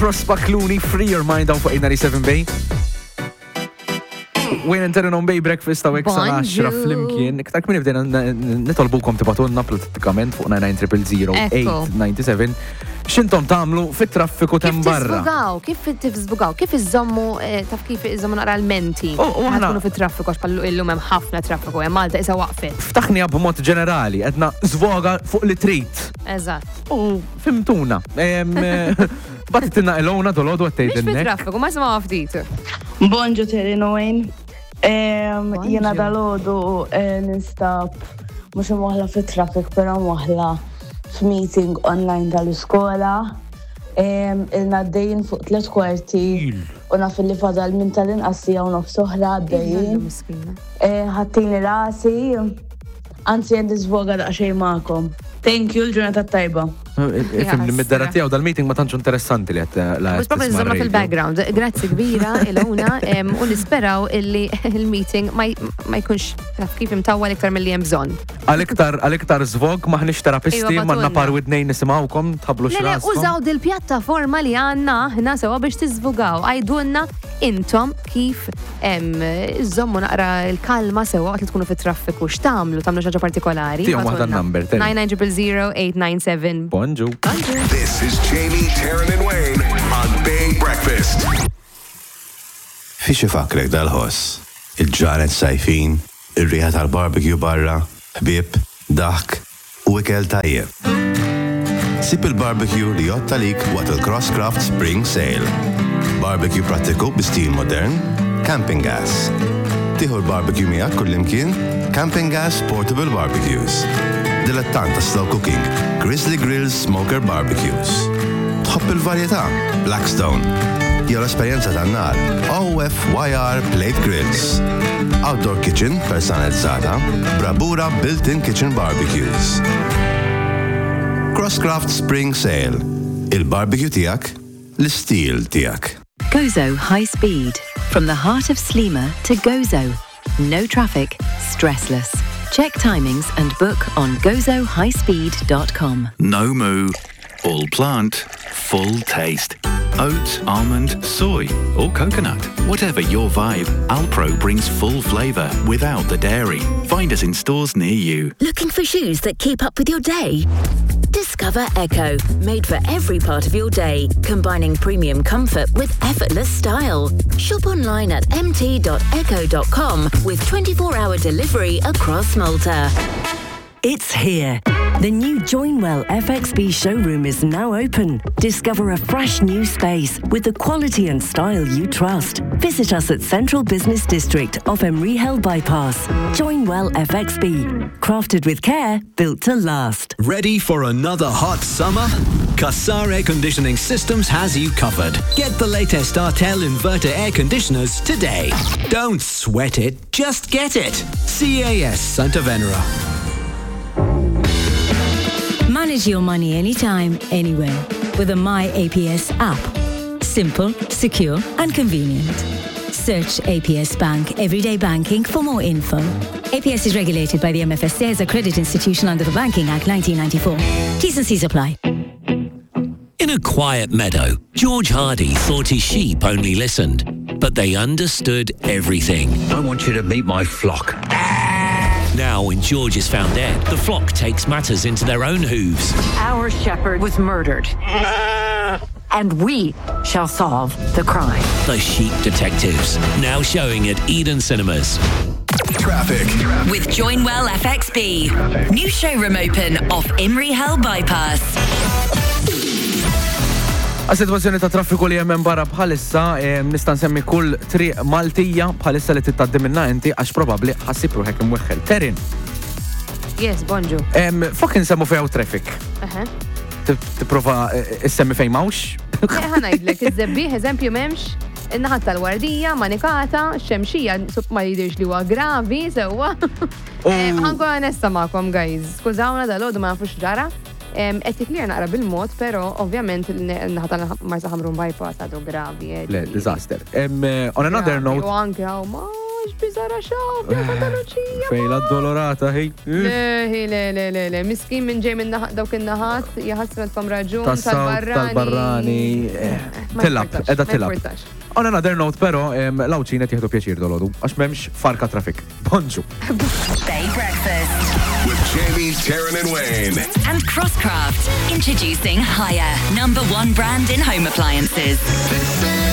Prospa Clooney, Free Your Mind down fuq 97 Bay. Wayne and Terran on Bay Breakfast għawek sa' 10 flimkien. Iktar kmini bdejna nitolbukom tibatunna pratikament fuq 9900897. Xintom tamlu fit-traffiku tembarra. Kif tifżbugaw, kif iżommu, taf kif iżommu naqra l-menti. Għadkunu fit-traffiku, għax pallu illum hemm ħafna traffiku, hemm Malta isa waqfet. Ftaħni b'mod ġenerali, għedna zvoga fuq li trit. Eżatt. U fimtuna. Battitina il-għuna dolodu għattejt il-nek. Mix fit-traffiku, ma sma għafdit. Bonġu Terino Wayne. Jena dal-ħodu nistab mux muħla fit-traffic, pero muħla f-meeting online tal-iskola. Il-naddejn fuq 3 kwarti u naf li fadal minn tal-inqassija u naf soħra għaddejn. Ħattini rasi, anzi jendi zvoga daqxej ma'kom. Thank you, l-ġurnata tajba. Ifim li mid-dara tijaw dal-meeting ma tantx interessanti li għat la. Bus proprio nżomma fil-background. Grazzi kbira il-għuna u nisperaw illi il-meeting ma jkunx kif imtawwa l-iktar mill-li jem bżon. Għal-iktar zvog maħnix terapisti manna par widnejn nisimawkom tħablu xraskom. Użaw dil-pjattaforma li għanna ħna sewa biex tizvugaw. Għajdunna intom kif iżommu naqra il-kalma sewa għat li tkunu fit-traffiku. X'tamlu? Tamlu xaġa partikolari? Tijom għadda n-number. 9900897. Bonjour. This is Jamie, Taryn and Wayne on Bay Breakfast. Fiex ifakrek dal-ħoss, il-ġanet sajfin, il-riħa tal-barbecue barra, ħbib, daħk u ikel tajjeb. Sip il-barbecue li jotta lik waqt il-Crosscraft Spring Sale. Barbecue prattiku bi-stil modern, camping gas. Tieħu l-barbecue miegħek kullimkien, Camping Gas Portable Barbecues. Dilettanta slow cooking, Grizzly Grills Smoker Barbecues. Tħobb il-varjetà, Blackstone. Jew l-esperjenza tan-nar, OFYR Plate Grills. Outdoor kitchen personalizzata, Bravura Built-in Kitchen Barbecues. Crosscraft Spring Sale. Il-barbecue tiegħek, l-istil tiegħek. Gozo High Speed. From the heart of Sliema to Gozo. No traffic, stressless. Check timings and book on gozohighspeed.com. No moo, all plant, full taste. Oat, almond, soy, or coconut. Whatever your vibe, Alpro brings full flavour without the dairy. Find us in stores near you. Looking for shoes that keep up with your day? Discover Echo, made for every part of your day, combining premium comfort with effortless style. Shop online at mt.echo.com with 24-hour delivery across Malta. It's here. The new Joinwell FXB showroom is now open. Discover a fresh new space with the quality and style you trust. Visit us at Central Business District off Emry Hill Bypass. Joinwell FXB. Crafted with care, built to last. Ready for another hot summer? Qassar Air Conditioning Systems has you covered. Get the latest Artel inverter air conditioners today. Don't sweat it, just get it. CAS Santa Venera. Manage your money anytime, anywhere with the My APS app. Simple, secure and convenient. Search APS Bank Everyday Banking for more info. APS is regulated by the MFSA as a credit institution under the Banking Act 1994. T's and C's apply. In a quiet meadow, George Hardy thought his sheep only listened, but they understood everything. I want you to meet my flock. Now, when George is found dead, the flock takes matters into their own hooves. Our shepherd was murdered. And we shall solve the crime. The Sheep Detectives, now showing at Eden Cinemas. Traffic. With Joinwell FXB. New showroom open off Emry Hill Bypass. Għas-situazzjoni ta' traffiku li jemmen barra bħalissa, nistan semmi kull triq Maltija bħalissa li tittaddi minna inti għax probabli ħassib ruħek imweħħel. Terin. Yes, bonġu. Fok nsemmu fejaw traffic. Tiprofa issemmi fej mawx? Ħana jidlek, iż-zebbiħ, eżempju memx, innaħat tal-wardija, manikata, xemxija, ma jidirx li huwa gravi, sewa. Ħankun għanessa ma'kom, guys. Skużawna dal-għodu ma nafux ġara. Etiklir naqra bil-mod, pero ovvjament naħatan Marsa Ħamrun bypass għadu gravi. Le, disaster. On another note. U anke għaw, bizara xaw, Santa Lucia. Fejla dolorata, hej. Le, miskin minn ġej minn dawk in-naħat, jaħasratkom raġun tal-barrani. Tillab, edha tillab. On another note, pero, lawċinet jihdu pjaċir dolodu, għax memx farka trafik. Bonġu. Bay Breakfast. With Jamie, Taryn and Wayne. And Crosscraft. Introducing Haier, #1 brand in home appliances.